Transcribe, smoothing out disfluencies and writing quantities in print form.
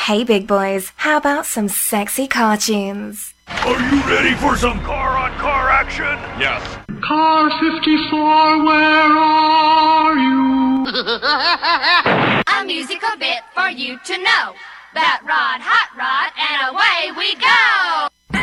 Hey big boys, how about some sexy car tunes? Are you ready for some car-on-car action? Yes. Car 54, where are you? A musical bit for you to know. That rod, hot rod, and away we go!